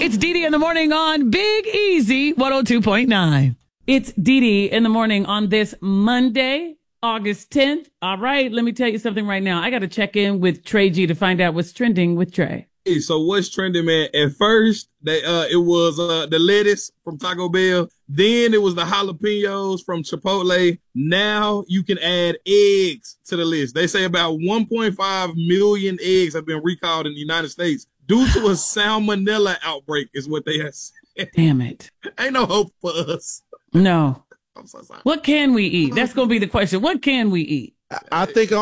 It's Dee Dee in the morning on Big Easy 102.9. It's Dee Dee in the morning on this Monday, August 10th. All right, let me tell you something right now. I got to check in with Trey G to find out what's trending with Trey. Hey, so what's trending, man? At first, it was the lettuce from Taco Bell. Then it was the jalapenos from Chipotle. Now you can add eggs to the list. They say about 1.5 million eggs have been recalled in the United States due to a salmonella outbreak, is what they have said. Damn it. Ain't no hope for us. No. I'm so sorry. What can we eat? That's going to be the question. What can we eat? I think